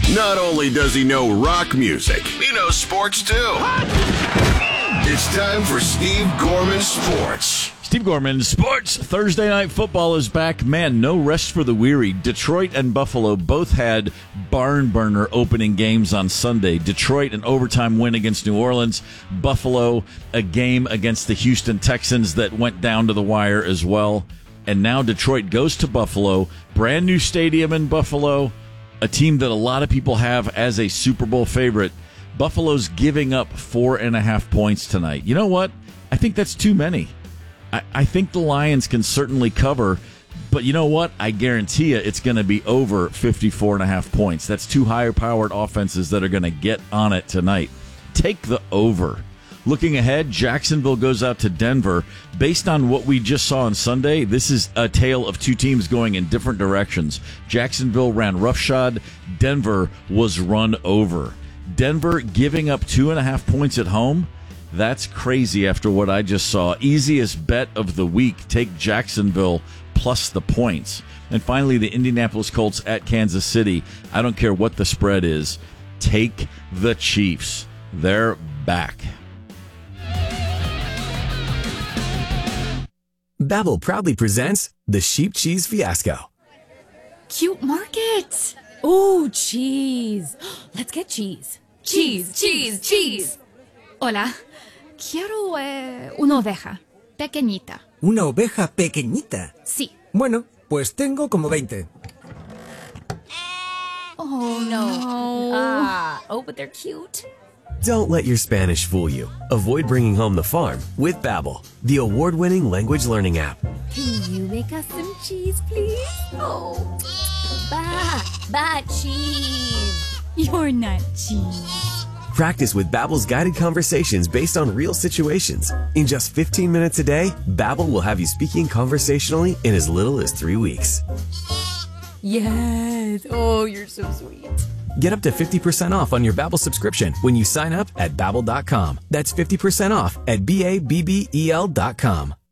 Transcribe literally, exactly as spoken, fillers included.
Not only does he know rock music, he knows sports too. It's time for Steve Gorman Sports. Steve Gorman Sports. Thursday Night Football is back. Man, no rest for the weary. Detroit and Buffalo both had barn burner opening games on Sunday. Detroit, an overtime win against New Orleans. Buffalo, a game against the Houston Texans that went down to the wire as well. And now Detroit goes to Buffalo. Brand new stadium in Buffalo. A team that a lot of people have as a Super Bowl favorite. Buffalo's giving up four and a half points tonight. You know what? I think that's too many. I, I think the Lions can certainly cover, but you know what? I guarantee you it's going to be over fifty-four and a half points. That's two higher-powered offenses that are going to get on it tonight. Take the over. Looking ahead, Jacksonville goes out to Denver. Based on what we just saw on Sunday, this is a tale of two teams going in different directions. Jacksonville ran roughshod. Denver was run over. Denver giving up two and a half points at home. That's crazy after what I just saw. Easiest bet of the week. Take Jacksonville plus the points. And finally, the Indianapolis Colts at Kansas City. I don't care what the spread is. Take the Chiefs. They're back. Babbel proudly presents the Sheep Cheese Fiasco. Cute market. Ooh, cheese. Let's get cheese. Cheese, cheese, cheese. Hola. Quiero eh, una oveja pequeñita. ¿Una oveja pequeñita? Sí. Bueno, pues tengo como veinte. Oh, no. Ah, oh, but they're cute. Don't let your Spanish fool you. Avoid bringing home the farm with Babbel, the award-winning language learning app. Can you make us some cheese, please? Oh, ba, ba cheese. You're not cheese. Practice with Babbel's guided conversations based on real situations. In just fifteen minutes a day, Babbel will have you speaking conversationally in as little as three weeks. Yes. Oh, you're so sweet. Get up to fifty percent off on your Babbel subscription when you sign up at Babbel dot com. That's fifty percent off at B A B B E L dot com.